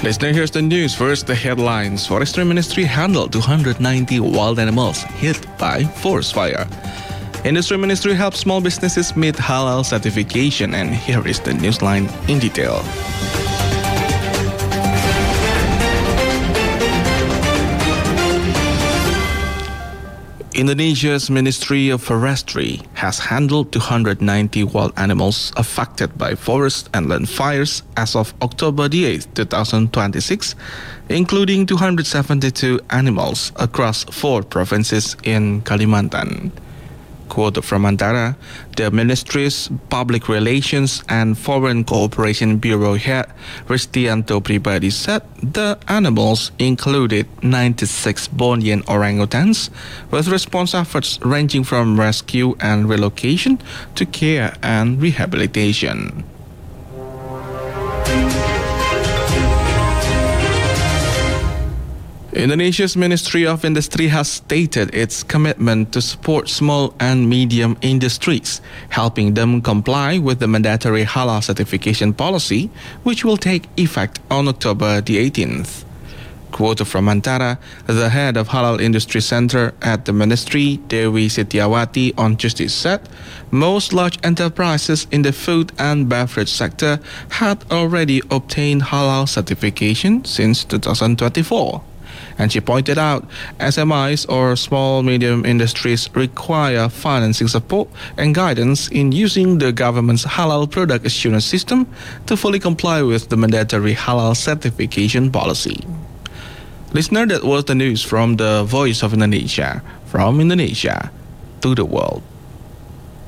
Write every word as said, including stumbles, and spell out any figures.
Listener, here's the news. First, the headlines. Forestry Ministry handled two hundred ninety wild animals hit by forest fire. Industry Ministry helps small businesses meet halal certification. And here is the newsline in detail. Indonesia's Ministry of Forestry has handled two hundred ninety wild animals affected by forest and land fires as of October the eighth, twenty twenty-six, including two hundred seventy-two animals across four provinces in Kalimantan. Quote from Antara, the Ministry's Public Relations and Foreign Cooperation Bureau head, Ristianto Pribadi, said the animals included ninety-six Bornean orangutans, with response efforts ranging from rescue and relocation to care and rehabilitation. Indonesia's Ministry of Industry has stated its commitment to support small and medium industries, helping them comply with the mandatory halal certification policy, which will take effect on October the eighteenth. Quote from Antara, the head of Halal Industry Center at the Ministry, Dewi Setiawati, on Tuesday said most large enterprises in the food and beverage sector had already obtained halal certification since two thousand twenty-four. And she pointed out S M Is or small medium industries require financing support and guidance in using the government's halal product assurance system to fully comply with the mandatory halal certification policy. Listener, that was the news from the Voice of Indonesia, from Indonesia to the world.